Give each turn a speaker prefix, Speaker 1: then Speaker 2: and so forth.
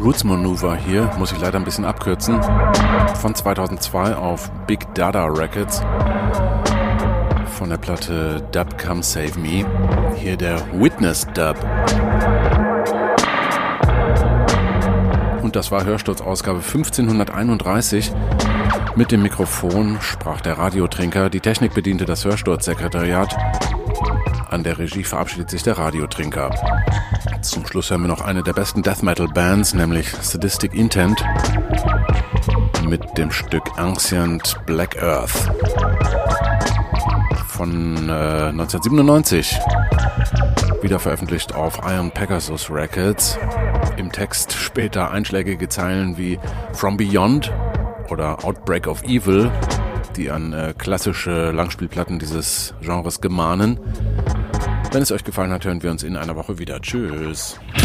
Speaker 1: Roots Maneuver hier, muss ich leider ein bisschen abkürzen, von 2002 auf Big Dada Records, von der Platte Dub Come Save Me, hier der Witness Dub. Und das war Hörsturz-Ausgabe 1531. Mit dem Mikrofon sprach der Radiotrinker, die Technik bediente das Hörsturz-Sekretariat. An der Regie verabschiedet sich der Radiotrinker. Zum Schluss hören wir noch eine der besten Death-Metal-Bands, nämlich Sadistic Intent, mit dem Stück Ancient Black Earth von 1997, wieder veröffentlicht auf Iron Pegasus Records. Im Text später einschlägige Zeilen wie From Beyond oder Outbreak of Evil, die an klassische Langspielplatten dieses Genres gemahnen. Wenn es euch gefallen hat, hören wir uns in einer Woche wieder. Tschüss.